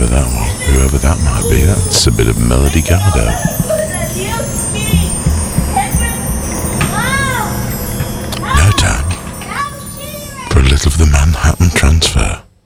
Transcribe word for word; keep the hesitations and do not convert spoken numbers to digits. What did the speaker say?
whoever that was, whoever that might be. That's a bit of Melody Gardot. Now time for a little of the Manhattan Transfer.